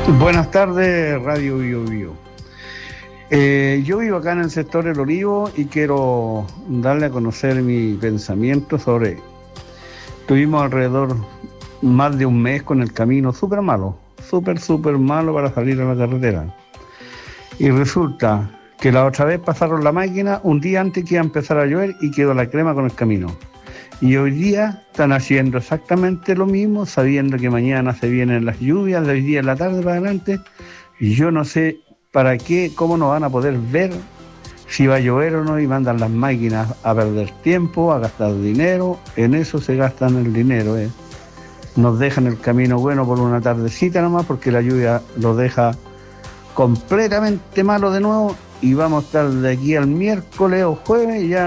Buenas tardes, Radio Bio Bio. Yo vivo acá en el sector El Olivo y quiero darle a conocer mi pensamiento sobre... Tuvimos alrededor más de un mes con el camino súper malo, súper malo para salir a la carretera. Y resulta que la otra vez pasaron la máquina un día antes que iba a empezar a llover y quedó la crema con el camino. Y hoy día están haciendo exactamente lo mismo, sabiendo que mañana se vienen las lluvias, de hoy día en la tarde para adelante. Y yo no sé para qué, cómo no van a poder ver si va a llover o no, y mandan las máquinas a perder tiempo, a gastar dinero. En eso se gastan el dinero. Nos dejan el camino bueno por una tardecita nomás, porque la lluvia lo deja completamente malo de nuevo, y vamos a estar de aquí al miércoles o jueves ya